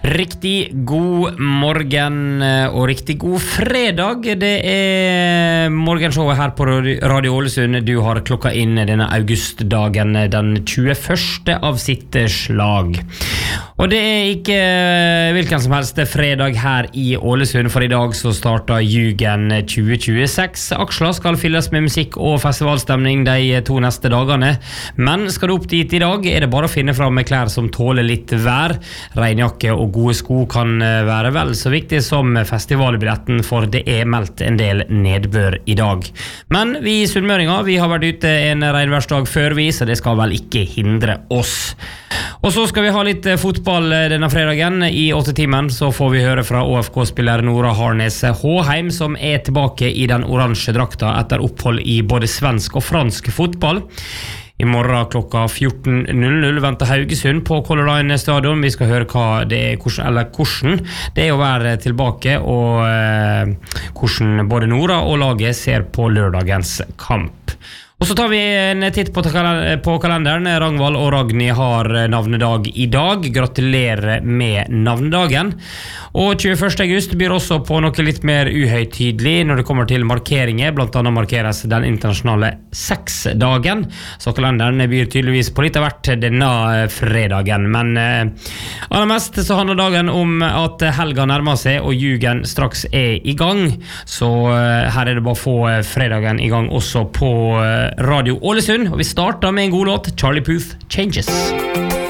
Riktig god morgen og riktig god fredag. Det morgenshowet her på Radio Ålesund. Du har klokka inn denne augustdagen, den 21. av sitt slag. Og det ikke hvilken som helst fredag her i Ålesund, for i dag så starter Jugen 2026. Aksler skal fylles med musikk og festivalstemning de 2 neste dagene. Men skal du opp dit i dag, det bare å finne fram med klær som tåler litt vær. Regnjakke og gode sko kan være vel så viktig som festivalbilletten, for det meldt en del nedbør i dag. Men vi sunnmøringer, vi har vært ute en regnværsdag før vi, så det skal vel ikke hindre oss. Og så skal vi ha litt fotball denne fredagen. I 8-timen så får vi høre fra ÅFK-spiller Nora Harnes Håheim, som tilbake i den oransje drakta etter opphold i både svensk og fransk fotball. I morgen klokka 14.00 venter Haugesund på Color Line stadion. Vi skal høre hvordan det å være tilbake, og hvordan både Nora og laget ser på lørdagens kamp. Og så tar vi en titt på kalenderen. Ragnvald og Ragni har navnedag i dag. Gratulerer med navnedagen. Og 21. august blir også på noe litt mer uhøytidelig når det kommer til markeringer. Blant annet markeres den internasjonale sexdagen. Så kalenderen byr tydeligvis på litt av hvert denne fredagen. Men aller mest så handler dagen om at helga nærmer seg og Jugen straks i gang. Så her det bare å få fredagen i gang også på Radio Ålesund, og vi starter med en god låt, Charlie Puth, Changes.